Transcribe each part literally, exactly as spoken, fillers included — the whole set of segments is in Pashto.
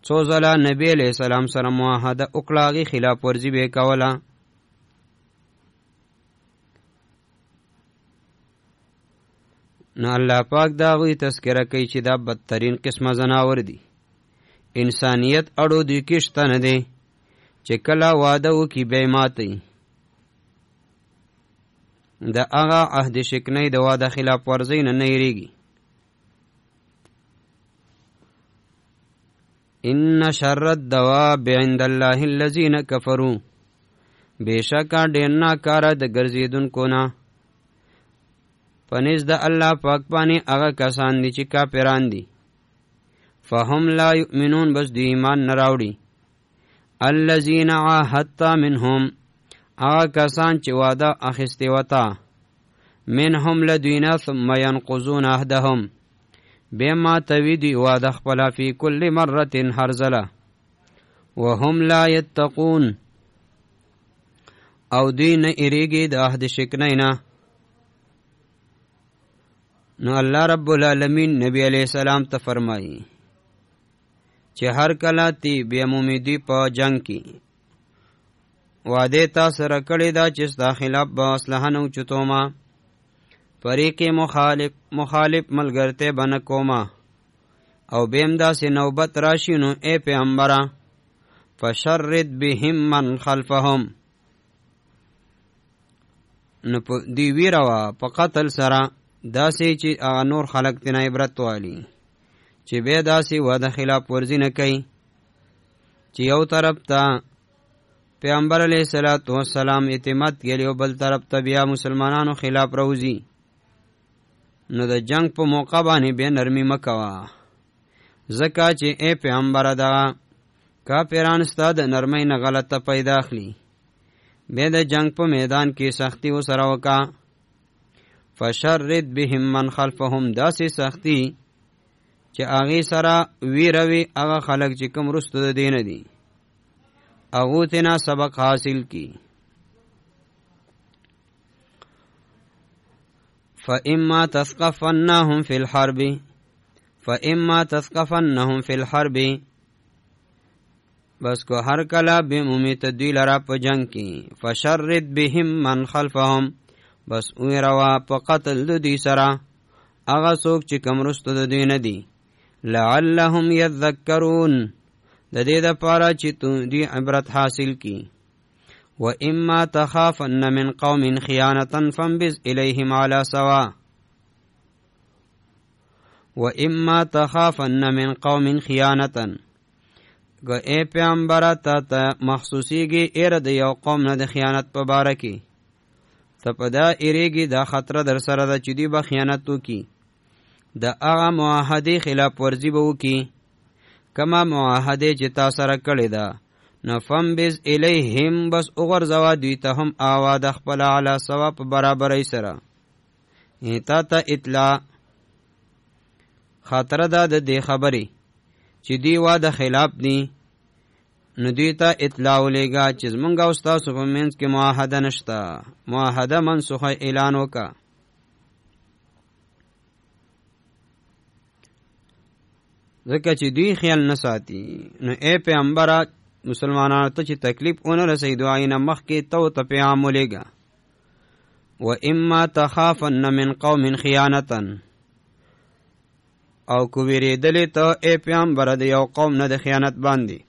څو ځله نبی علیہ السلام سره معاهده وکړه، هغې خلاف ورزي به یې کوله. نو الله پاک د هغوی تذکره کوي چې دا بدترین قسمه ځناور دي. انسانیت اړو دوی کې شته نه دی چې کله واده وکړي بیا یې ماتوي. د هغه عهد شکنۍ د واده خلاف ورزۍ نه نه هېرېږي. ان شر الدواب عند الله الذين كفروا، بېشکه ډېر ناکاره د ګرځېدونکو نه پنځ د الله پاک باندې هغه کسان دي چې کافران دي. فهم لا یؤمنون، بس دوی ایمان نه راوړي. الذین عاهدت منهم، هغه کسان چې واده اخیستې وته، منهم له دوی نه، ثم ینقضون عهدهم، بیا ماتوي دوی واده خپله، فی کل مرة هر ځله، وهم لا یتقون، او دوی نه اریږي د عهد شکنۍ نه. نو الله رب العالمین نبی علیہ السلام ته فرمایي چې هر کله تی بیا مومي دوی په جنگ کې واده تا سره کړې ده چې ستا خلاف به اسلحه نه اوچتومه، پرې کې مخالف مخالف ملګرتیا به نه کومه، او بیم داسې نوبت راشي نو ای پیغمبره فشرد بهم من خلفهم، نو دوی ویروه په قتل سره، داسې چې هغه نور خلق تینا عبرت والی چې بیا داسې واده خلاف ورزي نه کوي چې یو طرف ته پیغمبر علیه الصلاة والسلام اعتماد کړي او بل طرف ته بیا مسلمانانو خلاف روزي. نو د جنگ په موقع باندې بیا نرمي مه کوه، ځکه چې ای پیغمبره دغه کافران ستا د نرمۍ نه غلطه پیدا اخلي، بیا د جنگ په میدان کې سختی ورسره وکړه. فشرد بهم من خلفهم، داسې سختی چې هغې سره ویروي هغه خلک چې کوم رستو د دې نه دي، هغو تینا سبق حاصل کی. فإما تثقفنهم في الحرب فإما تثقفنهم في الحرب، بس کو هر کله به مومی تدوی لرا په جنگ کې، فشرد بهم من خلفهم، بس اوی روا په قتل د دوی سره هغه څوک چې کم رستو د دوی نه دي، لعلهم یذکرون، د دې دپاره چې دوی عبرت حاصل کی. و اما تخافن من قوم خیانتا فانبذ الیهم علی سوا، و اما تخافن من قوم خیانتا، که ای پیغمبره تا ته مخصوصیږي ایر د یو قوم نه د خیانت په باره کې، ته په دا اریږي دا خطره در سره ده چې دوی به خیانت وکړي، د هغه معاهدې خلاف ورزي به وکړي کما معاهدې چې تا سره کړې ده. نو فانبذ الیهم، بس وغورځوه دوی ته هم واده خپله علی سوا په برابرۍ سره. تا ته اطلاع خاطره ده د دې خبرې چې دوی واده خلاف دي، نو دوی ته اطلاع ولېږه چې زمونږ او ستاسو په منځ کې معاهده نشته، معاهده منسوخه اعلان وکړه. ځکه چې دوی خیال نه ساتي. نو ای پیغمبره مسلمانانو ته چې تکلیف ونه رسوي دعایې نه مخکې ته ورته پیغام ولېږه. و اما تخافن من قوم خیانتا، او کو ویرېدلې ته ای پیغمبره د یو قوم نه د خیانت باندې،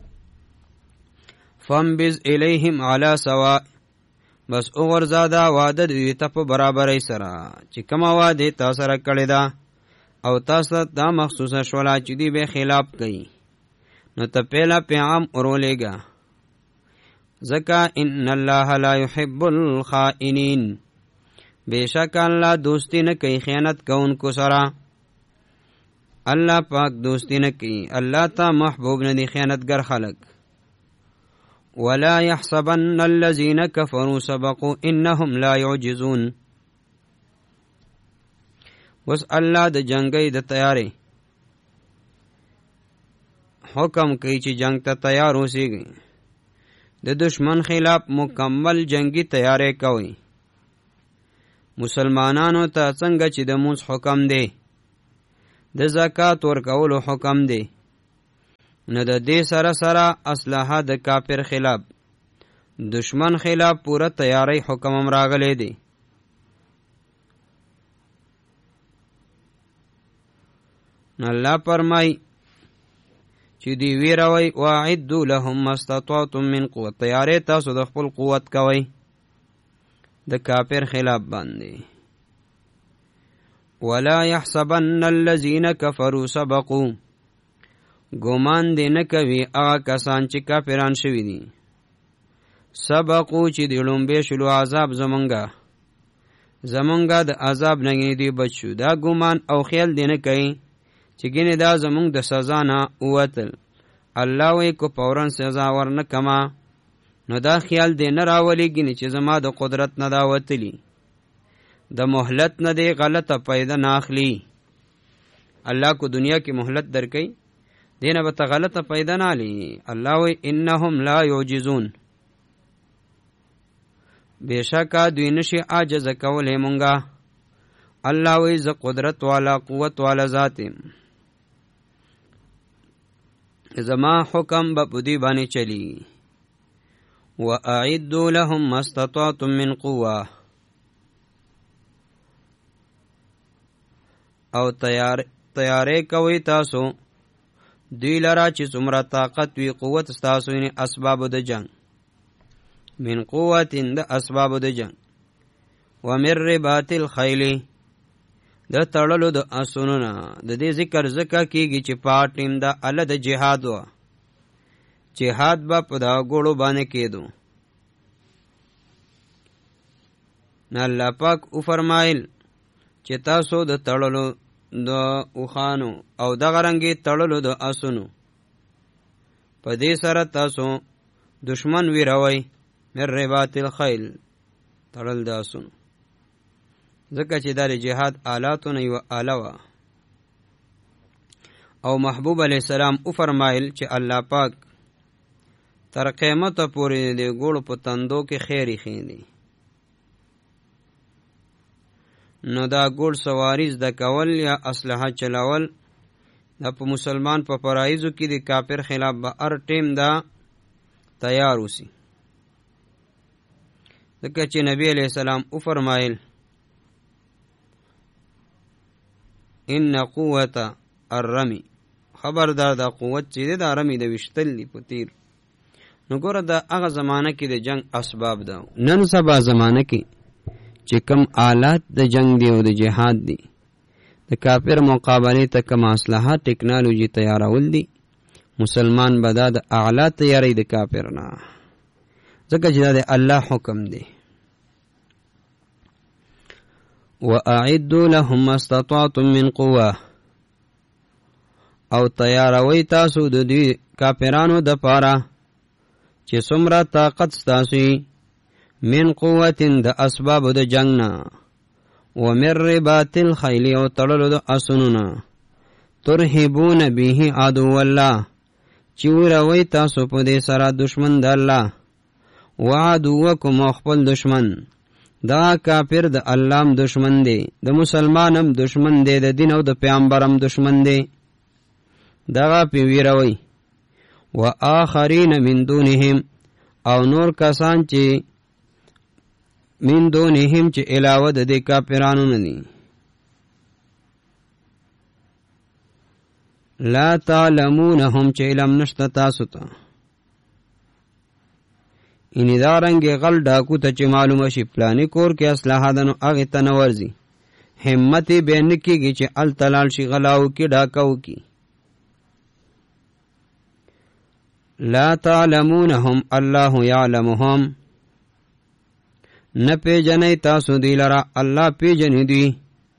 فانبذ الیهم علی سوا، بس وغورځه دا واده دوی ته په برابرۍ سره چې کومه واده تا سره کړې ده او تاسو دا مخصوصه شوله چې دوی به خلاف کوي، نو ته پهله پیغام ورولېږه، ځکه ان الله لا يحب الخائنین، بېشکه الله دوستی نه کوي خیانت کوونکو سره. الله پاک دوستی نه کوي، الله ته محبوب نه دي خیانتګر خلک. ولا يحسبن الذين كفروا سبقوا انهم لا يعجزون، وس الله د جنگي د تیاری حکم کوي چې جنگ ته تیار اوسئ، د دشمن خلاف مکمل جنگی تیاری کوي. مسلمانانو ته څنګه چې د مونږ حکم دی، د زکات ورکولو حکم دی، نه د دې سره سره اسلحه د کافر خلاف دشمن خلاف پوره تیاری حکم هم راغلی دی. نو الله فرمای چې دی ویروي واعدوا لهم ما استطعتم من قوه، تیاری تاسو د خپل قوت کوي د کافر خلاف باندې. ولا يحسبن الذين كفروا سبقوا، ګمان دې نه کوي هغه کسان چې کافران شوي دي سبقو چې د لومبې شلو عذاب زمونږه زمونږه د عذاب نه دی بچ شو. دا ګمان او خیال دې نه کوي چې ګینې دا زمونږ د سزا نه ووتل. الله وایي که فورا سزا ورنه کما نو دا خیال دې نه راولي ګینې چې زما د قدرت نه دا وتلی، د مهلت نه دی غلطه پیدا نه اخلي. الله کو دنیا کې مهلت درکوي دینه به ته غلطه پیدا نه اخلي. الله وایي انهم لا یعجزون، بېشکه دوی نشي عاجز کولی مونږه. الله وایي زه قدرت والا قوت والا ذات یم، زما حکم به په دوی باندې چلی. واعدوا لهم ما استطعتم من قوه، او تیار تیارې کوي تاسو دوی لرا چې څومره طاقت وي قوت ستاسو یې اسباب د جنگ. من قوت د اسباب د جنگ. ومن رباط الخیل، د تړلو د اسونو نه. د دې ذکر ذکر کیږي چې پاټیم دا ال د جهاد و، جهاد به په دا ګوړو باندې کېدو. نه الله پاک او فرمایل چې تاسو د تړلو د اوخانو او دغه رنګې تړلو د اسونو په دې سره تاسو دشمن ویروئ. من رباط الخیل، تړل د اسونو، ځکه چې دا د جهاد آلاتونه یوه آله وه. او محبوب علیه السلام او فرمایل چې الله پاک تر قیامته پورې د ګوړو په تندو کې خیر ایښی دی. نو دا ګوړ سواری زده کول یا اسلحه چلول دا په مسلمان په فرایضو کې د کافر خلاف به هر ټیم دا تیار اوسي. ځکه چې نبی علیہ السلام او فرمایل ان قوت الرمی، خبردار دا قوت چې دی دا رمی د وشتل دی په تیر. نو ګوره دا هغه زمانه کې د جنگ اسباب ده. نن سبا زمانه کې چې کم آلات د جنگ دی او د جهاد دی، د کافر مقابله ته کم اسلحه ټیکنالوژي تیارول دی، مسلمان به دا د اعلی تیاری د کافر نه، ځکه چې دا د الله حکم دی. وَأَعِدُّوا لَهُمْ مَا اسْتَطَعْتُم مِّن قُوَّةٍ، او تیاروي تاسو د دوی کافرانو د پاره چې څومره طاقت ستاسو من قوتن د اسباب د جنگ نه، ومن رباط الخیل او تړلو د اسونو نه، ترهبون به عدو الله چې وروي تاسو په دې سره دشمن د الله، وعدوکم او خپل دشمن. دا کافر د الله دشمن دی، د مسلمانم دشمن دی، د دین او د پیغمبرم دشمن دی. دغه پی ویروي. و آخرین من دونهم، او نور کسان چې من دونهم چې علاوه د دې کافرانو نه دي. لا تعلمونهم چې علم نشته تاسو ته. اینی دا رنگی غل ډاکو ته چې معلومه شي پلانی کور کې اسلحه ده نو هغې ته نه ورځي، همت یې بیا نه کېږي چې هلته لاړ شي غلا وکړي ډاکه وکړي. لا تعلمونهم الله یعلمهم، نه پیژنئ تاسو دوی لره الله پیژني دوی.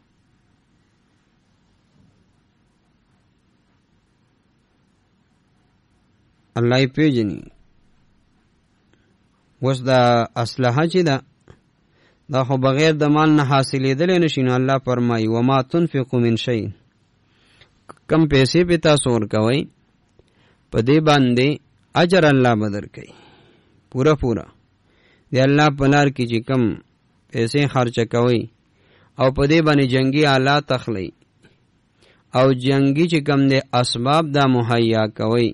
الله یې پیژني. اوس دا اسلحه چې ده دا خو بغیر د مال نه حاصلېدلی نشي. نو الله فرمایي وما تنفقوا من شیء، کم پیسې پې تاسو ورکوئ په دې باندې اجر الله به درکوي پوره پوره. د الله په لار کې چې کم پیسې خرچه کوئ او په دې باندې جنگي آلات اخلئ او جنگي چې کم دی اسباب دا مهیا کوئ